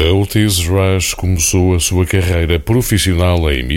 Otis Rush começou a sua carreira profissional em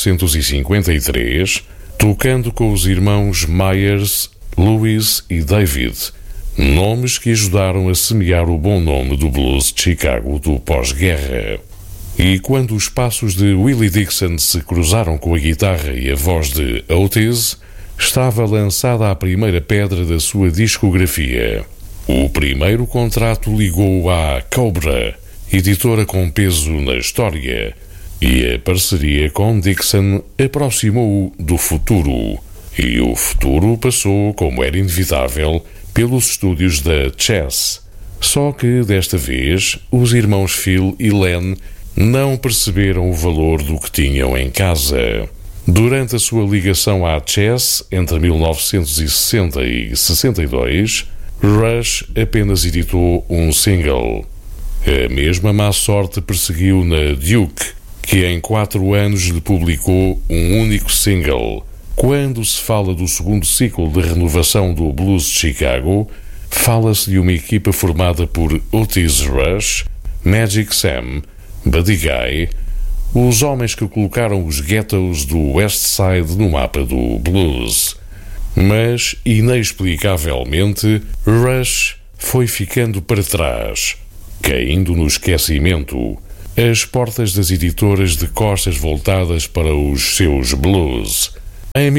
1953, tocando com os irmãos Myers, Lewis e David, nomes que ajudaram a semear o bom nome do blues de Chicago do pós-guerra. E quando os passos de Willie Dixon se cruzaram com a guitarra e a voz de Otis, estava lançada a primeira pedra da sua discografia. O primeiro contrato ligou-o à Cobra, editora com peso na história, e a parceria com Dixon aproximou-o do futuro. E o futuro passou, como era inevitável, pelos estúdios da Chess. Só que, desta vez, os irmãos Phil e Len não perceberam o valor do que tinham em casa. Durante a sua ligação à Chess, entre 1960 e 62, Rush apenas editou um single. A mesma má sorte perseguiu na Duke, que em 4 anos lhe publicou um único single. Quando se fala do segundo ciclo de renovação do blues de Chicago, fala-se de uma equipa formada por Otis Rush, Magic Sam, Buddy Guy, os homens que colocaram os ghettos do West Side no mapa do blues. Mas, inexplicavelmente, Rush foi ficando para trás, caindo no esquecimento, às portas das editoras de costas voltadas para os seus blues. Em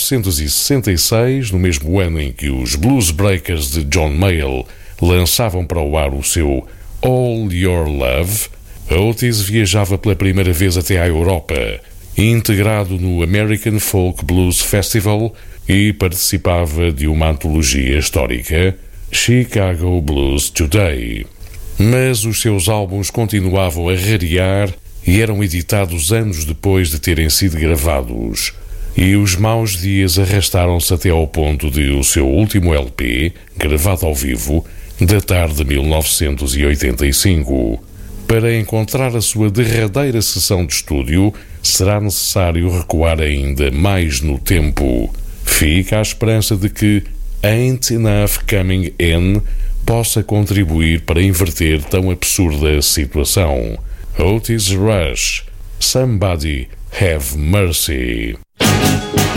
1966, no mesmo ano em que os Blues Breakers de John Mayall lançavam para o ar o seu All Your Love, Otis viajava pela primeira vez até à Europa, integrado no American Folk Blues Festival, e participava de uma antologia histórica, Chicago Blues Today. Mas os seus álbuns continuavam a rarear e eram editados anos depois de terem sido gravados, e os maus dias arrastaram-se até ao ponto de o seu último LP, gravado ao vivo, datar de 1985. Para encontrar a sua derradeira sessão de estúdio, será necessário recuar ainda mais no tempo. Fica a esperança de que Ain't Enough Coming In possa contribuir para inverter tão absurda situação. Otis Rush, Somebody Have Mercy.